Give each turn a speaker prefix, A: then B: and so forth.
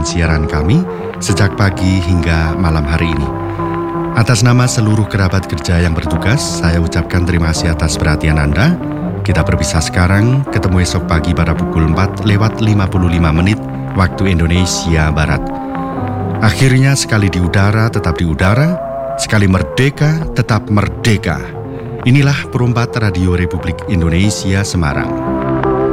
A: mendengarkan siaran kami sejak pagi hingga malam hari ini. Atas nama seluruh kerabat kerja yang bertugas, saya ucapkan terima kasih atas perhatian Anda. Kita berpisah sekarang, ketemu esok pagi pada pukul 4:55 waktu Indonesia Barat. Akhirnya sekali di udara tetap di udara, sekali merdeka tetap merdeka. Inilah Perumpat Radio Republik Indonesia Semarang.